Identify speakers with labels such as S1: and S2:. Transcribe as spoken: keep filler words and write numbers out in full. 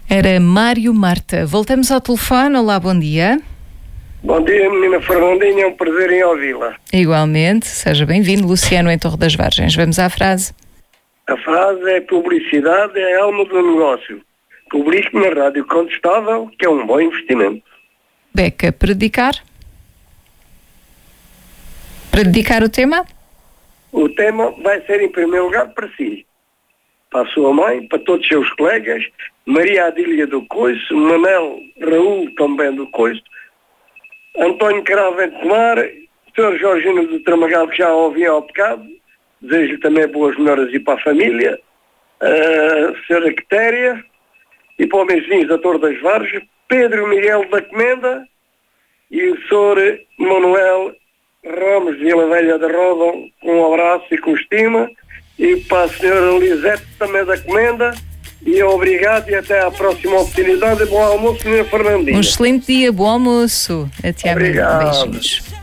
S1: Era Mário Marta. Voltamos ao telefone. Olá, bom dia.
S2: Bom dia, menina Fernandinha, é um prazer em ouvi-la.
S1: Igualmente, seja bem-vindo. Luciano em Torre das Vargens. Vamos à frase.
S2: A frase é: publicidade é a alma do negócio. Publique na rádio contestável, que é um bom investimento.
S1: Beca, predicar? Predicar o tema?
S2: O tema vai ser, em primeiro lugar, para si, para a sua mãe, para todos os seus colegas, Maria Adília do Coiço, Manel Raul também do Coiço, António Cravo em Tomar, senhor Jorginho do Tramagal, que já ouvi ao pecado, desejo-lhe também boas melhoras e para a família, a senhora Quitéria, e para os meus vizinhos da Torre das Vargas, Pedro Miguel da Comenda e o senhor Manuel Ramos de Vila Velha da Roda, com um abraço e com estima, e para a senhora Lisete também da Comenda, e obrigado e até à próxima oportunidade. Bom almoço, senhora Fernandinha.
S1: Um excelente dia, bom almoço. Até amanhã.
S2: Obrigado.
S1: Beijinhos.